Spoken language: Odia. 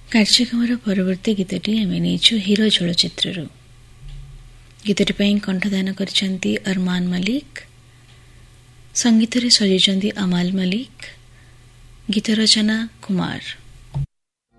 କାର୍ଯ୍ୟକ୍ରମର ପରବର୍ତ୍ତୀ ଗୀତଟି ଆମେ ନେଇଛୁ ହିରୋ ଚଳଚ୍ଚିତ୍ରରୁ। ଗୀତଟି ପାଇଁ କଣ୍ଠଦାନ କରିଛନ୍ତି ଅରମାନ ମଲ୍ଲିକ, ସଙ୍ଗୀତରେ ସଜାଇଛନ୍ତି ଅମାଲ ମଲ୍ଲିକ, ଗୀତ ରଚନା କୁମାର।